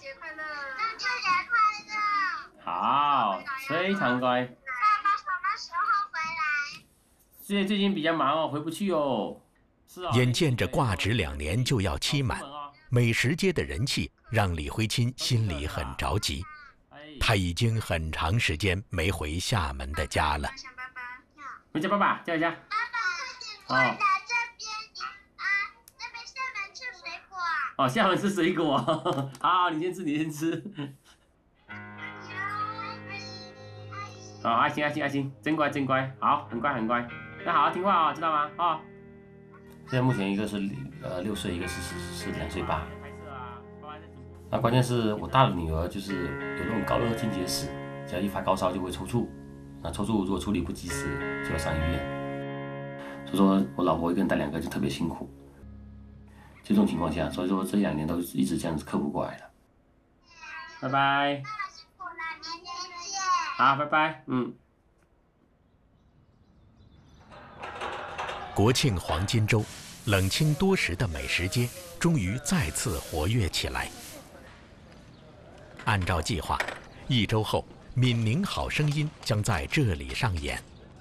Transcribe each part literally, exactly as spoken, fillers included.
节快乐！中秋节快乐！好，非常乖。 爸爸什么时候回来？ 现在最近比较忙哦，回不去哦。是啊。 眼见着挂职两年就要期满，美食街的人气让李辉钦心里很着急。他已经很长时间没回厦门的家了。 回家，爸爸叫一下。 爸爸，快点过来这边啊！那边厦门吃水果啊！ 哦，厦门吃水果，好，你先吃，你先吃。好，爱心，爱心，爱心，真乖，真乖，好，很乖，很乖，要好好听话哦，知道吗？啊、哦。现在目前一个是呃六岁，一个是是是两岁半。那关键是我大的女儿就是有那种高热惊结石，只要一发高烧就会抽搐，那抽搐如果处理不及时就要上医院，所以说我老婆一个人带两个就特别辛苦。就这种情况下，所以说这两年都一直这样子克服过来了。拜拜。 爸爸辛苦了，明天见。 好，拜拜。嗯。 国庆黄金周，冷清多时的美食街终于再次活跃起来。按照计划，一周后，《闽宁好声音》将在这里上演。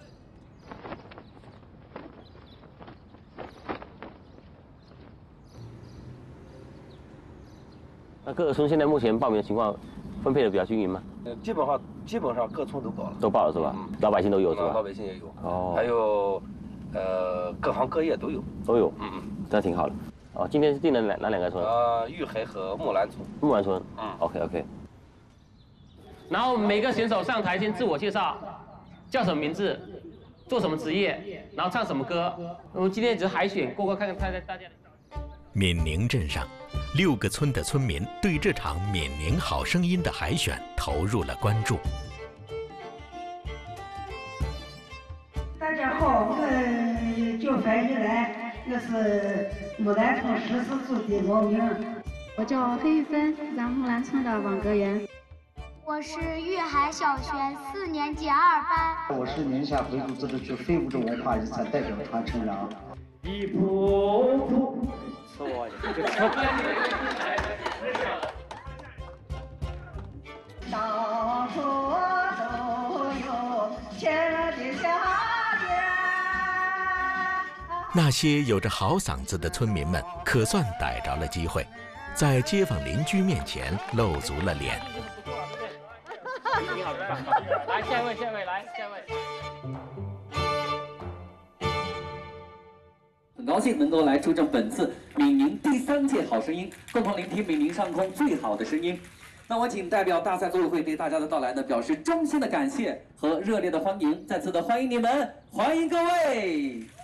那各个村现在目前报名的情况分配的比较均匀吗？ 呃，基本上基本上各村都报了， 都报了是吧？嗯、老百姓都有是吧？ 老百姓也有。 哦。 还有，呃，各行各业都有。 都有。 嗯嗯， 这挺好的。哦，今天是定了哪哪两个村？ 呃，玉海和木兰村。 木兰村。 嗯。 OK OK。然后每个选手上台先自我介绍，叫什么名字，做什么职业，然后唱什么歌。我们今天只是海选，过过看看大家大家。 闽宁镇上，六个村的村民对这场《闽宁好声音》的海选投入了关注。 大家好，我叫樊玉兰，我是木兰村十四组的王明。 我叫黑玉芬，咱木兰村的网格员。 我是玉海小学四年级二班。 我是宁夏回族自治区非物质文化遗产代表传承人。 一步步，是我。 到处都有千的小店。 那些有着好嗓子的村民们，可算逮着了机会，在街坊邻居面前露足了脸。 你好，来下一位，下一位，来下一位。 很高兴能够来出征本次闽宁第三届好声音，共同聆听闽宁上空最好的声音。那我请代表大赛组委会对大家的到来呢表示衷心的感谢和热烈的欢迎，再次的欢迎你们，欢迎各位。